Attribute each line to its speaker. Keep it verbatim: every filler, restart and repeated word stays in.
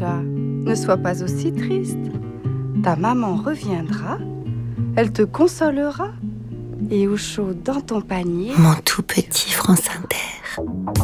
Speaker 1: chat, ne sois pas aussi triste. Ta maman reviendra, elle te consolera et au chaud dans ton panier.
Speaker 2: Mon tout petit France Inter.